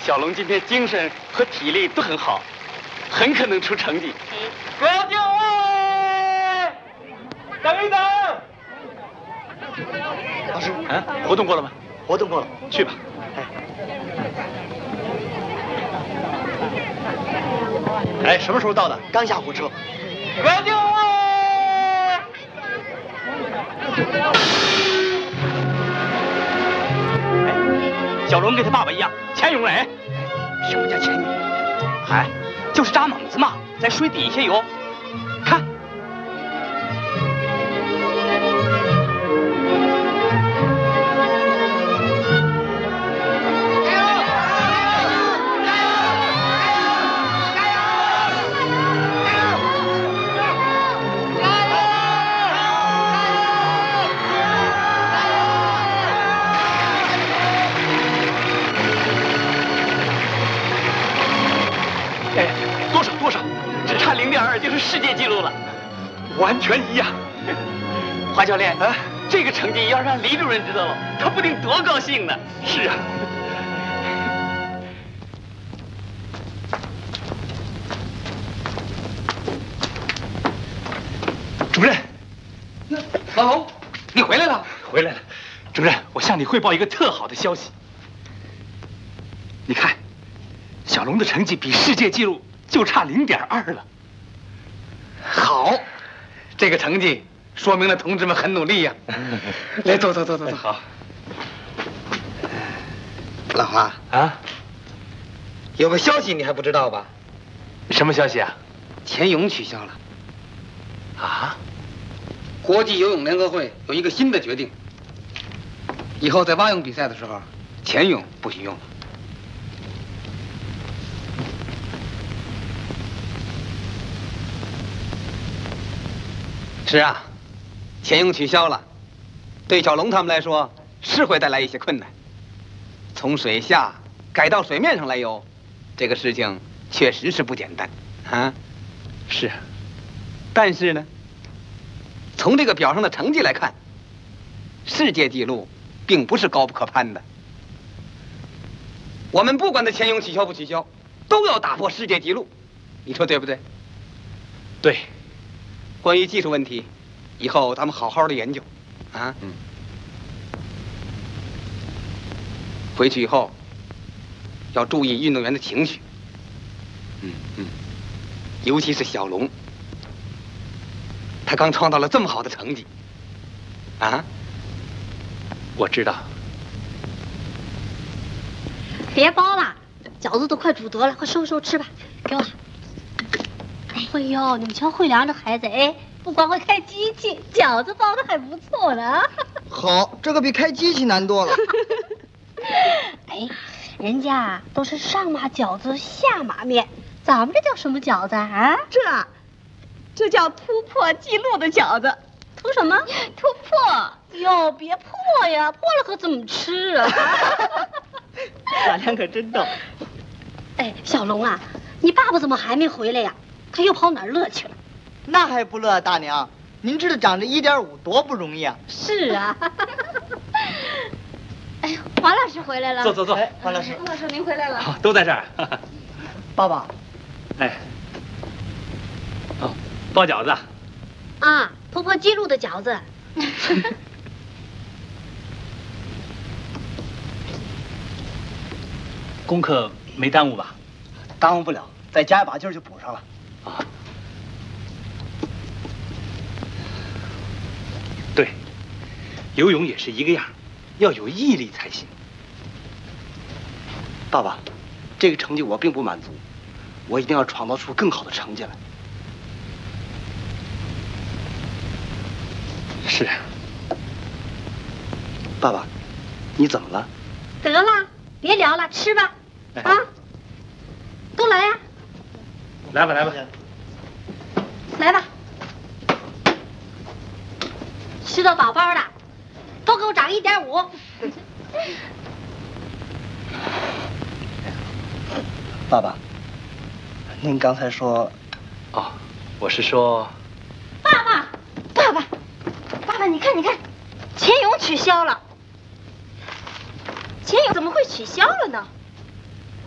小龙今天精神和体力都很好，很可能出成绩。 各就位，等一等。 老师， 活动过了吗？ 活动过了， 去吧。哎，什么时候到的？ 刚下火车。 各就位。 小龙跟他爸爸一样，钱勇哎。 什么叫钱勇？ 哎，就是扎猛子嘛，在水底下游。看，多少？只差0.2就是世界纪录了， 完全一样。 华教练啊，这个成绩要让李主任知道了，他不定多高兴呢。 是啊。主任， 老龙，你回来了。 回来了。 主任，我向你汇报一个特好的消息。你看，小龙的成绩比世界纪录就差0.2了。好，这个成绩说明了同志们很努力呀。来，走。 好。老华啊， 有个消息你还不知道吧？ 什么消息啊？ 钱泳取消了。 啊？ 国际游泳联合会有一个新的决定，以后在蛙泳比赛的时候，潜泳不许用了。是啊，潜泳取消了，对小龙他们来说是会带来一些困难。从水下改到水面上来游，这个事情确实是不简单啊。 是， 但是呢，从这个表上的成绩来看，世界纪录并不是高不可攀的。我们不管它潜泳取消不取消，都要打破世界纪录，你说对不对？ 对。 关于技术问题，以后咱们好好的研究，啊。回去以后要注意运动员的情绪。尤其是小龙，他刚创造了这么好的成绩，啊。 我知道。 别包了，饺子都快煮得了，快收吃吧，给我。哎呦，你们瞧慧良这孩子，哎，不光会开机器，饺子包的还不错呢。 好，这个比开机器难多了。 哎，人家都是上码饺子下码面，咱们这叫什么饺子啊？ 这叫突破纪录的饺子。 突什么？突破？哟，别破呀，破了可怎么吃啊？ 老娘可真逗。 哎，小龙啊，你爸爸怎么还没回来呀？他又跑哪儿乐去了？ 那还不乐，大娘，您知道长这1.5多不容易啊。 是啊。哎，华老师回来了。 坐。 哎，华老师。 华老师您回来了。 好，都在这儿。 爸爸。 哎。哦，包饺子。 啊，突破纪录的饺子。 功课没耽误吧？ 耽误不了，再加一把劲儿就补上了。 啊。对，游泳也是一个样，要有毅力才行。 爸爸，这个成绩我并不满足，我一定要创造出更好的成绩来。 是。 爸爸，你怎么了？ 得了，别聊了，吃吧。啊，都来呀。 来吧。 来吧，吃到饱饱的，都给我长1.5。 爸爸，您刚才说…… 哦，我是说…… 爸爸，你看，潜泳取消了。潜泳怎么会取消了呢？